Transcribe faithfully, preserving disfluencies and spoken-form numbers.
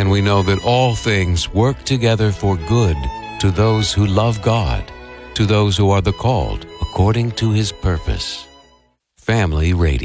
And we know that all things work together for good to those who love God, to those who are the called according to His purpose. Family Radio.